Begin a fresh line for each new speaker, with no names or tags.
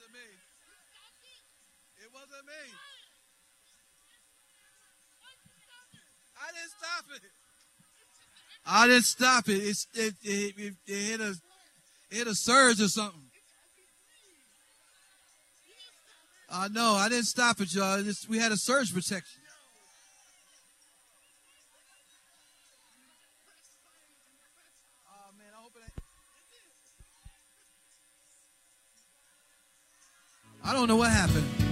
wasn't me. It wasn't me. I didn't stop it. I didn't stop it. It hit a surge or something. No, I didn't stop it, y'all. We had a surge protection. Oh man, I hope it ain't. I don't know what happened.